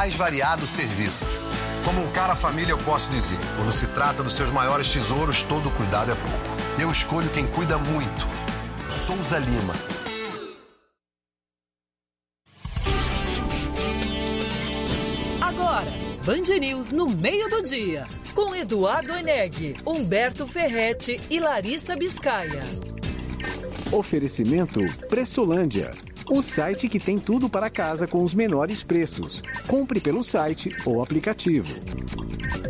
mais variados serviços. Como um cara família, eu posso dizer, quando se trata dos seus maiores tesouros, todo cuidado é pouco. Eu escolho quem cuida muito. Souza Lima. Agora, Band News no meio do dia, com Eduardo Eneg, Humberto Ferretti e Larissa Biscaia. Oferecimento Pressolândia, o site que tem tudo para casa com os menores preços. Compre pelo site ou aplicativo.